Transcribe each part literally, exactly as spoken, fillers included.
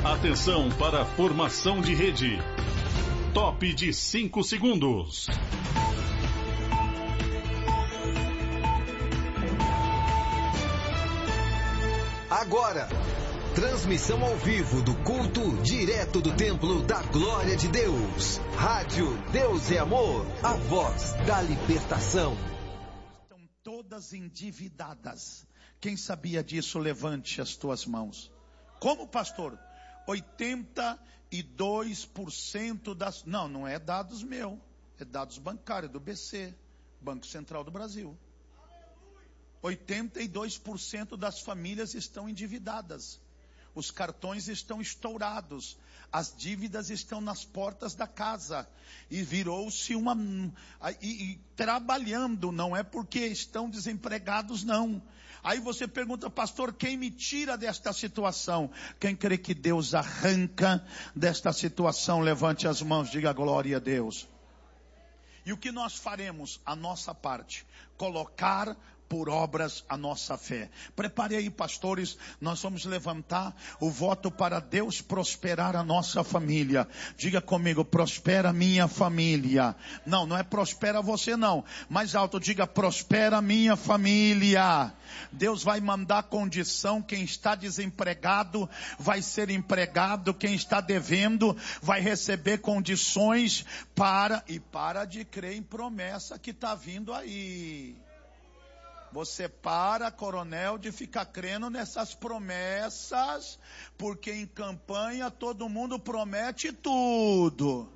Atenção para a formação de rede. Top de cinco segundos. Agora, transmissão ao vivo do culto direto do Templo da Glória de Deus. Rádio Deus é Amor, a voz da libertação. Estão todas endividadas. Quem sabia disso, levante as tuas mãos. Como, pastor? oitenta e dois por cento das... Não, não é dados meus. É dados bancários do B C, Banco Central do Brasil. oitenta e dois por cento das famílias estão endividadas. Os cartões estão estourados. As dívidas estão nas portas da casa. E virou-se uma... E, e trabalhando, não é porque estão desempregados, não. Aí você pergunta, pastor, quem me tira desta situação? Quem crê que Deus arranca desta situação, levante as mãos, diga glória a Deus. E o que nós faremos? A nossa parte. Colocar por obras a nossa fé. Prepare aí, pastores, nós vamos levantar o voto para Deus prosperar a nossa família. Diga comigo, prospera minha família. Não, não é prospera você não. Mais alto, diga prospera minha família. Deus vai mandar condição, quem está desempregado vai ser empregado, quem está devendo vai receber condições para, e para de crer em promessa que está vindo aí. Você para, coronel, de ficar crendo nessas promessas, porque em campanha todo mundo promete tudo.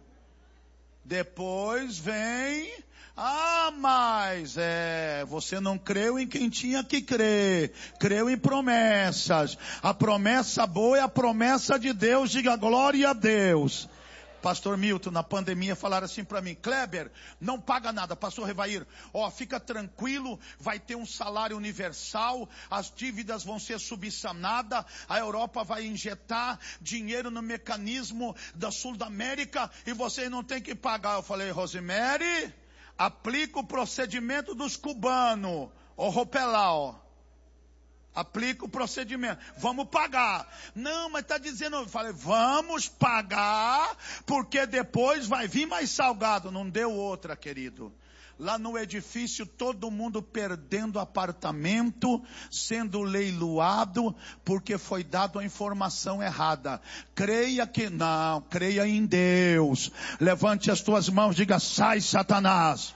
Depois vem, ah, mas é, você não creu em quem tinha que crer, creu em promessas. A promessa boa é a promessa de Deus, diga glória a Deus. Pastor Milton, na pandemia, falaram assim para mim, Kleber, não paga nada. Pastor Revair, ó, fica tranquilo, vai ter um salário universal, as dívidas vão ser subsanadas, a Europa vai injetar dinheiro no mecanismo da Sul da América e vocês não tem que pagar. Eu falei, Rosemary, aplica o procedimento dos cubanos, o Ropelau. Aplica o procedimento. Vamos pagar. Não, mas está dizendo... Eu falei, vamos pagar, porque depois vai vir mais salgado. Não deu outra, querido. Lá no edifício, todo mundo perdendo apartamento, sendo leiloado, porque foi dado a informação errada. Creia que... Não, creia em Deus. Levante as tuas mãos, diga, sai, Satanás.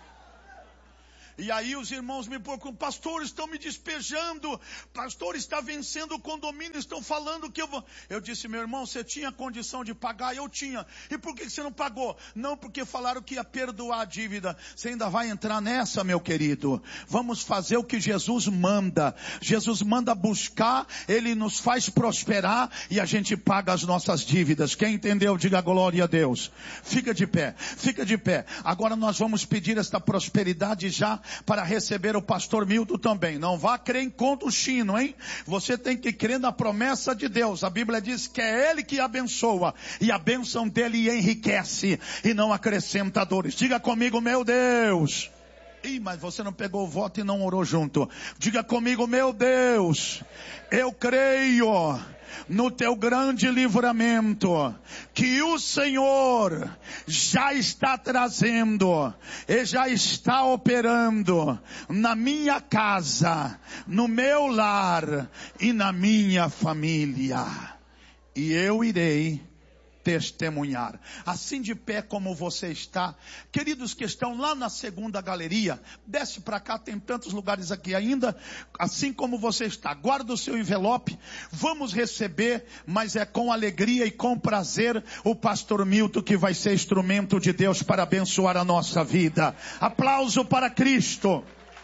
E aí os irmãos me procuram, pastor, estão me despejando, pastor, está vencendo o condomínio, estão falando que eu vou... Eu disse, meu irmão, você tinha condição de pagar? Eu tinha. E por que você não pagou? Não, porque falaram que ia perdoar a dívida. Você ainda vai entrar nessa, meu querido. Vamos fazer o que Jesus manda. Jesus manda buscar, Ele nos faz prosperar e a gente paga as nossas dívidas. Quem entendeu, diga glória a Deus. Fica de pé, fica de pé. Agora nós vamos pedir esta prosperidade já para receber o pastor Milton também. Não vá crer em conto chino, hein? Você tem que crer na promessa de Deus. A Bíblia diz que é Ele que abençoa e a bênção dele enriquece e não acrescenta dores. Diga comigo, meu Deus. Ih, mas você não pegou o voto e não orou junto. Diga comigo, meu Deus, eu creio no teu grande livramento, que o Senhor já está trazendo, e já está operando na minha casa, no meu lar e na minha família. E eu irei testemunhar. Assim de pé como você está, queridos que estão lá na segunda galeria, desce para cá, tem tantos lugares aqui ainda, assim como você está, guarda o seu envelope, vamos receber, mas é com alegria e com prazer, o pastor Milton que vai ser instrumento de Deus para abençoar a nossa vida. Aplauso para Cristo.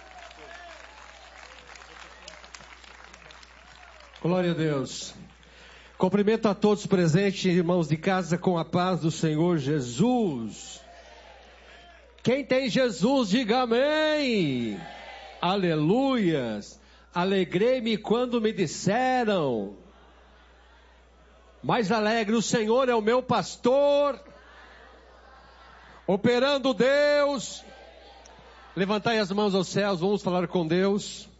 Glória a Deus. Cumprimento a todos presentes, irmãos de casa, com a paz do Senhor Jesus. Quem tem Jesus, diga amém. Aleluias. Alegrei-me quando me disseram, mais alegre, o Senhor é o meu pastor. Operando Deus. Levantai as mãos aos céus, vamos falar com Deus.